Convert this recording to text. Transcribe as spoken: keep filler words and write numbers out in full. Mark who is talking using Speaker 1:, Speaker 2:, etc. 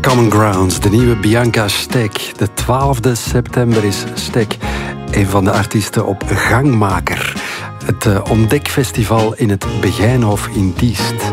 Speaker 1: Common Grounds, de nieuwe Bianca Stek. De twaalfde september is Stek een van de artiesten op Gangmaker. Het uh, ontdekfestival in het Begijnhof in Diest.